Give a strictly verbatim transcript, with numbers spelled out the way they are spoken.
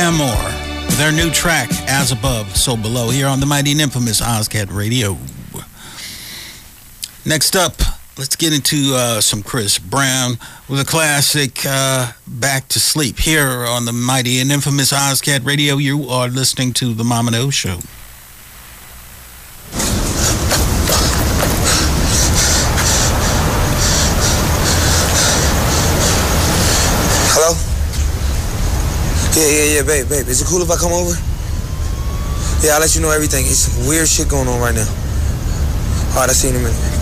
Amor, with their new track, As Above, So Below, here on the mighty and infamous Ozcat Radio. Next up, let's get into uh, some Chris Brown with a classic, uh, Back to Sleep. Here on the mighty and infamous Ozcat Radio, you are listening to The Mom and O Show. Hello? Yeah, yeah, yeah, babe, babe. Is it cool if I come over? Yeah, I'll let you know everything. It's some weird shit going on right now. All right, I'll see you in a minute.